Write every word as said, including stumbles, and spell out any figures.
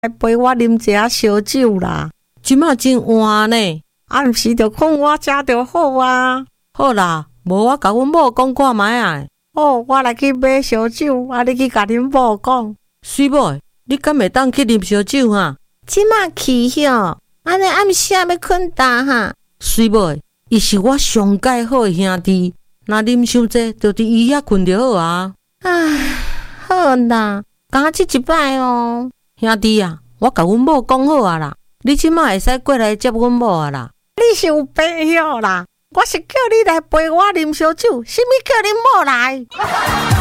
来陪我啉一下烧酒啦。 即马真晚呢， 暗时就看我食就好啊。 好啦，无我甲阮某讲看卖啊。 哦，我来去买烧酒，啊，你去甲恁某讲。 水某，你敢会当去啉烧酒哈？ 即马去哟，安尼暗时要困大哈。 水某，伊是我上介好的兄弟，若啉伤济，就伫伊遐困就好啊。 唉，好啦，刚即一摆哦。 兄弟啊，我甲阮某讲好啊啦，你即马会使过来接阮某啊啦。 你是有病晓啦？我是叫你来陪我啉烧酒，啥物叫恁某来？